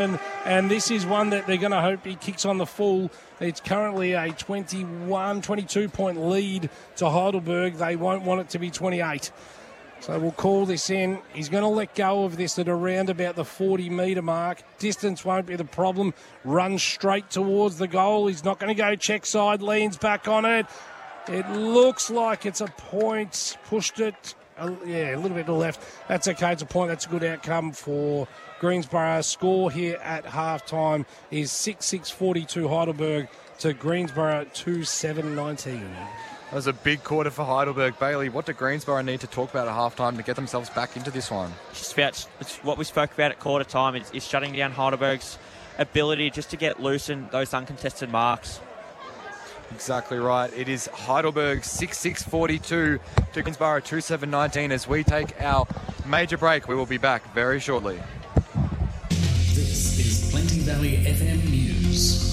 And this is one that they're going to hope he kicks on the full. It's currently a 22-point lead to Heidelberg. They won't want it to be 28. So we'll call this in. He's going to let go of this at around about the 40-metre mark. Distance won't be the problem. Runs straight towards the goal. He's not going to go check side, leans back on it. It looks like it's a point. Pushed it, a little bit to the left. That's okay, it's a point. That's a good outcome for Greensborough. Score here at halftime is 6-6-42 Heidelberg to Greensborough 2-7-19. That was a big quarter for Heidelberg. Bailey, what do Greensborough need to talk about at halftime to get themselves back into this one? It's what we spoke about at quarter time. Is shutting down Heidelberg's ability just to get loose in those uncontested marks. Exactly right. It is Heidelberg 6-6-42 to Greensborough 2-7-19 as we take our major break. We will be back very shortly. This is Plenty Valley FM News.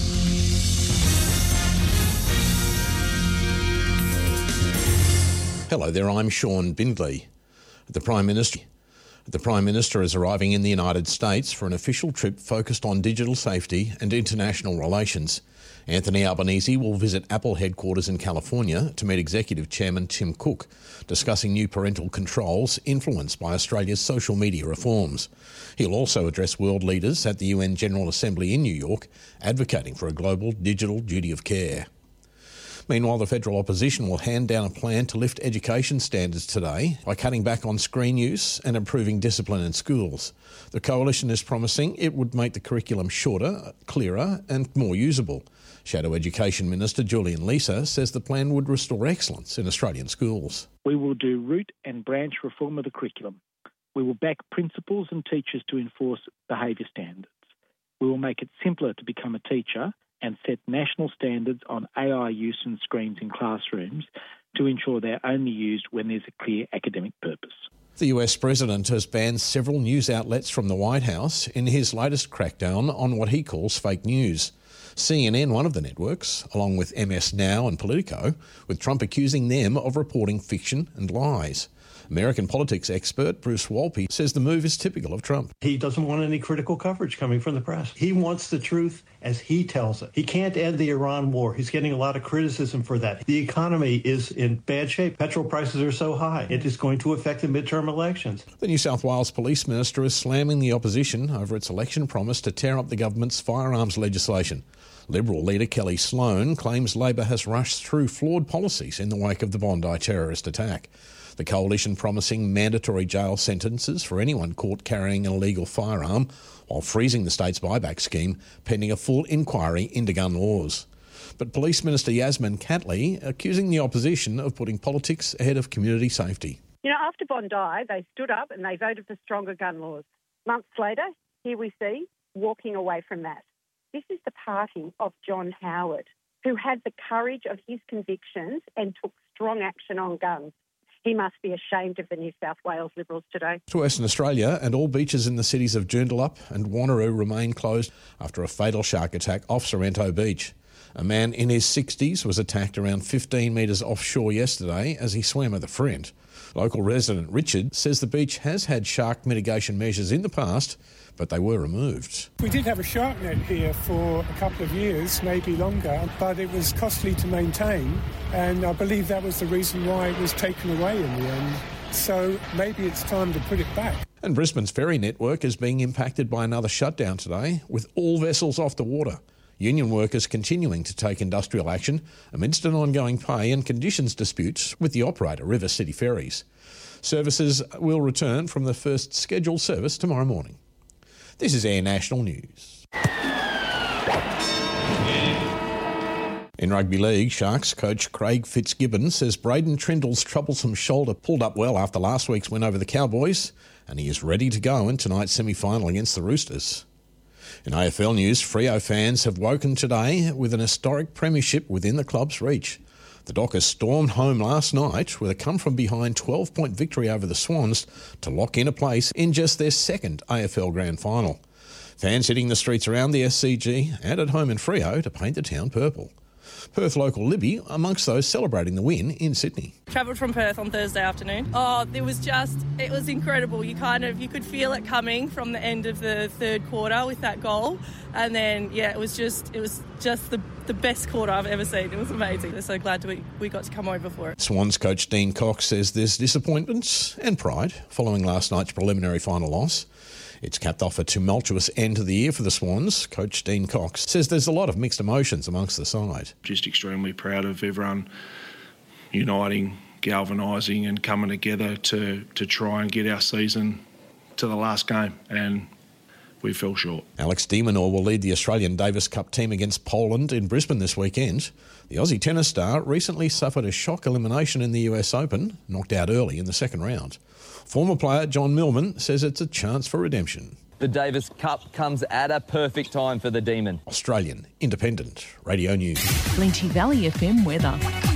Hello there, I'm Sean Bindley. The Prime Minister is arriving in the United States for an official trip focused on digital safety and international relations. Anthony Albanese will visit Apple headquarters in California to meet Executive Chairman Tim Cook, discussing new parental controls influenced by Australia's social media reforms. He'll also address world leaders at the UN General Assembly in New York, advocating for a global digital duty of care. Meanwhile, the federal opposition will hand down a plan to lift education standards today by cutting back on screen use and improving discipline in schools. The coalition is promising it would make the curriculum shorter, clearer and more usable. Shadow Education Minister Julian Leeser says the plan would restore excellence in Australian schools. We will do root and branch reform of the curriculum. We will back principals and teachers to enforce behaviour standards. We will make it simpler to become a teacher and set national standards on AI use and screens in classrooms to ensure they're only used when there's a clear academic purpose. The US President has banned several news outlets from the White House in his latest crackdown on what he calls fake news. CNN, one of the networks, along with MS Now and Politico, with Trump accusing them of reporting fiction and lies. American politics expert Bruce Wolpe says the move is typical of Trump. He doesn't want any critical coverage coming from the press. He wants the truth as he tells it. He can't end the Iran war. He's getting a lot of criticism for that. The economy is in bad shape. Petrol prices are so high. It is going to affect the midterm elections. The New South Wales Police Minister is slamming the opposition over its election promise to tear up the government's firearms legislation. Liberal leader Kelly Sloan claims Labor has rushed through flawed policies in the wake of the Bondi terrorist attack. The coalition promising mandatory jail sentences for anyone caught carrying an illegal firearm, while freezing the state's buyback scheme pending a full inquiry into gun laws. But Police Minister Yasmin Catley accusing the opposition of putting politics ahead of community safety. You know, after Bondi, they stood up and they voted for stronger gun laws. Months later, here we see walking away from that. This is the party of John Howard, who had the courage of his convictions and took strong action on guns. He must be ashamed of the New South Wales Liberals today. To Western Australia, and all beaches in the cities of Joondalup and Wanneroo remain closed after a fatal shark attack off Sorrento Beach. A man in his 60s was attacked around 15 metres offshore yesterday as he swam with a friend. Local resident Richard says the beach has had shark mitigation measures in the past, but they were removed. We did have a shark net here for a couple of years, maybe longer, but it was costly to maintain, and I believe that was the reason why it was taken away in the end. So maybe it's time to put it back. And Brisbane's ferry network is being impacted by another shutdown today, with all vessels off the water. Union workers continuing to take industrial action amidst an ongoing pay and conditions disputes with the operator, River City Ferries. Services will return from the first scheduled service tomorrow morning. This is Air National News. In rugby league, Sharks coach Craig Fitzgibbon says Braden Trindle's troublesome shoulder pulled up well after last week's win over the Cowboys, and he is ready to go in tonight's semi-final against the Roosters. In AFL news, Freo fans have woken today with an historic premiership within the club's reach. The Dockers stormed home last night with a come-from-behind 12-point victory over the Swans to lock in a place in just their second AFL Grand Final. Fans hitting the streets around the SCG and at home in Freo to paint the town purple. Perth local Libby amongst those celebrating the win in Sydney. Travelled from Perth on Thursday afternoon. Oh, it was incredible. You could feel it coming from the end of the third quarter with that goal. And then, it was just the best quarter I've ever seen. It was amazing. We're so glad we got to come over for it. Swans coach Dean Cox says there's disappointment and pride following last night's preliminary final loss. It's capped off a tumultuous end to the year for the Swans. Coach Dean Cox says there's a lot of mixed emotions amongst the side. Just extremely proud of everyone uniting, galvanising and coming together to try and get our season to the last game, and we fell short. Alex de Minaur will lead the Australian Davis Cup team against Poland in Brisbane this weekend. The Aussie tennis star recently suffered a shock elimination in the US Open, knocked out early in the second round. Former player John Millman says it's a chance for redemption. The Davis Cup comes at a perfect time for the Demon. Australian Independent Radio News. Plenty Valley FM weather.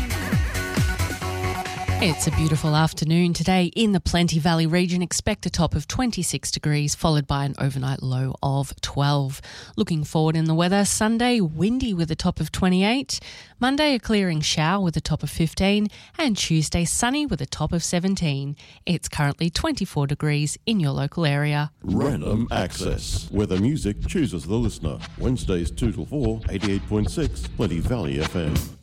It's a beautiful afternoon today in the Plenty Valley region. Expect a top of 26 degrees followed by an overnight low of 12. Looking forward in the weather, Sunday windy with a top of 28, Monday a clearing shower with a top of 15 and Tuesday sunny with a top of 17. It's currently 24 degrees in your local area. Random Access, where the music chooses the listener. Wednesdays 2 till 4, 88.6 Plenty Valley FM.